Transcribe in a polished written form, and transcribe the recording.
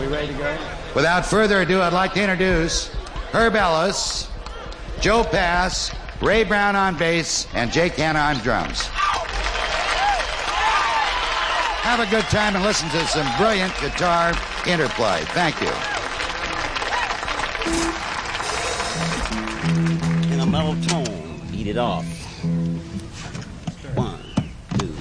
you ready to go? Without further ado, I'd like to introduce Herb Ellis, Joe Pass, Ray Brown on bass, and Jake Hanna on drums. Have a good time and listen to some brilliant guitar interplay. Thank you. In a mellow tone, beat it off.